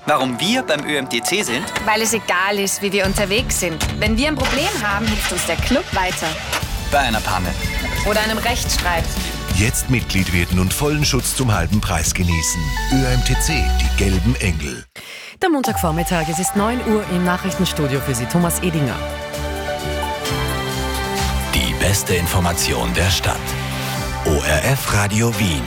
Warum wir beim ÖMTC sind? Weil es egal ist, wie wir unterwegs sind. Wenn wir ein Problem haben, hilft uns der Club weiter. Bei einer Panne. Oder einem Rechtsstreit. Jetzt Mitglied werden und vollen Schutz zum halben Preis genießen. ÖMTC, die gelben Engel. Der Montagvormittag, es ist 9 Uhr im Nachrichtenstudio für Sie, Thomas Edinger. Die beste Information der Stadt. ORF Radio Wien.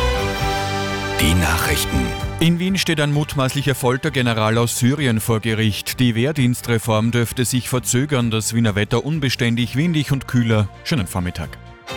Die Nachrichten. In Wien steht ein mutmaßlicher Foltergeneral aus Syrien vor Gericht. Die Wehrdienstreform dürfte sich verzögern. Das Wiener Wetter unbeständig, windig und kühler. Schönen Vormittag.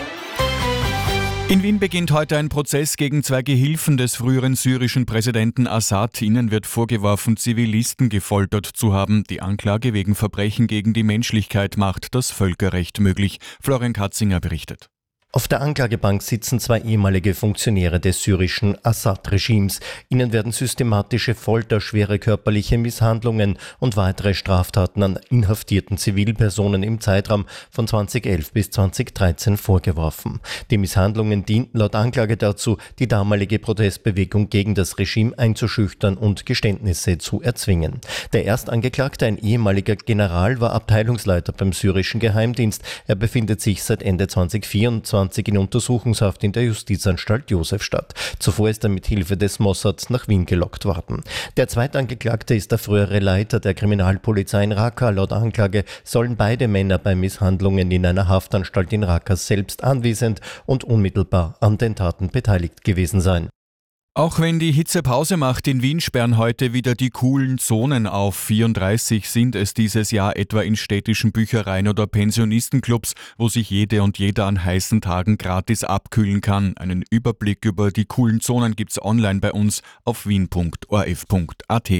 In Wien beginnt heute ein Prozess gegen 2 Gehilfen des früheren syrischen Präsidenten Assad. Ihnen wird vorgeworfen, Zivilisten gefoltert zu haben. Die Anklage wegen Verbrechen gegen die Menschlichkeit macht das Völkerrecht möglich. Florian Katzinger berichtet. Auf der Anklagebank sitzen 2 ehemalige Funktionäre des syrischen Assad-Regimes. Ihnen werden systematische Folter, schwere körperliche Misshandlungen und weitere Straftaten an inhaftierten Zivilpersonen im Zeitraum von 2011 bis 2013 vorgeworfen. Die Misshandlungen dienten laut Anklage dazu, die damalige Protestbewegung gegen das Regime einzuschüchtern und Geständnisse zu erzwingen. Der Erstangeklagte, ein ehemaliger General, war Abteilungsleiter beim syrischen Geheimdienst. Er befindet sich seit Ende 2024 in Untersuchungshaft in der Justizanstalt Josefstadt. Zuvor ist er mit Hilfe des Mossad nach Wien gelockt worden. Der Zweitangeklagte ist der frühere Leiter der Kriminalpolizei in Raqqa. Laut Anklage sollen beide Männer bei Misshandlungen in einer Haftanstalt in Raqqa selbst anwesend und unmittelbar an den Taten beteiligt gewesen sein. Auch wenn die Hitze Pause macht, in Wien sperren heute wieder die coolen Zonen auf. 34 sind es dieses Jahr etwa in städtischen Büchereien oder Pensionistenclubs, wo sich jede und jeder an heißen Tagen gratis abkühlen kann. Einen Überblick über die coolen Zonen gibt's online bei uns auf wien.orf.at.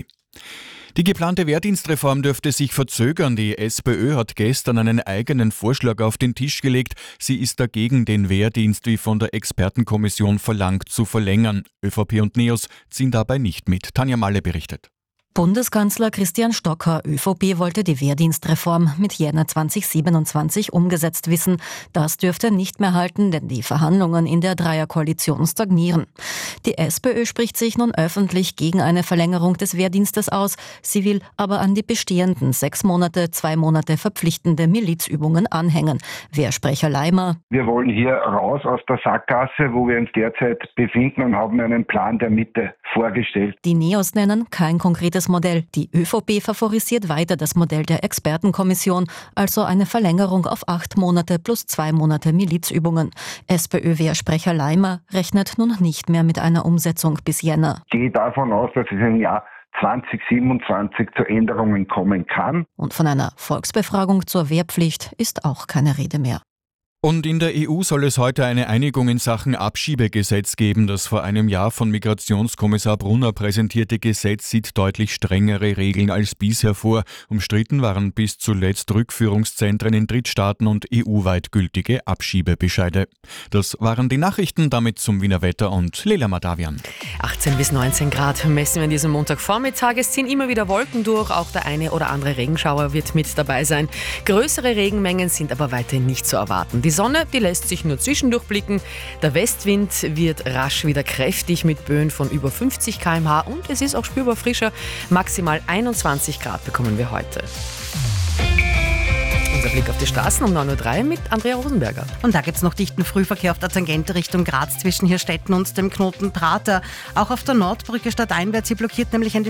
Die geplante Wehrdienstreform dürfte sich verzögern. Die SPÖ hat gestern einen eigenen Vorschlag auf den Tisch gelegt. Sie ist dagegen, den Wehrdienst wie von der Expertenkommission verlangt zu verlängern. ÖVP und NEOS ziehen dabei nicht mit. Tanja Malle berichtet. Bundeskanzler Christian Stocker, ÖVP, wollte die Wehrdienstreform mit Jänner 2027 umgesetzt wissen. Das dürfte nicht mehr halten, denn die Verhandlungen in der Dreierkoalition stagnieren. Die SPÖ spricht sich nun öffentlich gegen eine Verlängerung des Wehrdienstes aus. Sie will aber an die bestehenden 6 Monate, 2 Monate verpflichtende Milizübungen anhängen. Wehrsprecher Leimer: Wir wollen hier raus aus der Sackgasse, wo wir uns derzeit befinden, und haben einen Plan der Mitte vorgestellt. Die NEOS nennen kein konkretes Modell. Die ÖVP favorisiert weiter das Modell der Expertenkommission, also eine Verlängerung auf 8 Monate plus 2 Monate Milizübungen. SPÖ-Wehrsprecher Leimer rechnet nun nicht mehr mit einer Umsetzung bis Jänner. Ich gehe davon aus, dass es im Jahr 2027 zu Änderungen kommen kann. Und von einer Volksbefragung zur Wehrpflicht ist auch keine Rede mehr. Und in der EU soll es heute eine Einigung in Sachen Abschiebegesetz geben. Das vor einem Jahr von Migrationskommissar Brunner präsentierte Gesetz sieht deutlich strengere Regeln als bisher vor. Umstritten waren bis zuletzt Rückführungszentren in Drittstaaten und EU-weit gültige Abschiebebescheide. Das waren die Nachrichten, damit zum Wiener Wetter und Lela Madavian. 18 bis 19 Grad messen wir an diesem Montagvormittag. Es ziehen immer wieder Wolken durch, auch der eine oder andere Regenschauer wird mit dabei sein. Größere Regenmengen sind aber weiterhin nicht zu erwarten. Die Sonne, die lässt sich nur zwischendurch blicken. Der Westwind wird rasch wieder kräftig mit Böen von über 50 km/h und es ist auch spürbar frischer. Maximal 21 Grad bekommen wir heute. Unser Blick auf die Straßen um 9.03 Uhr mit Andrea Rosenberger. Und da gibt es noch dichten Frühverkehr auf der Tangente Richtung Graz zwischen Hirstetten und dem Knoten Prater. Auch auf der Nordbrücke stadteinwärts, hier blockiert nämlich ein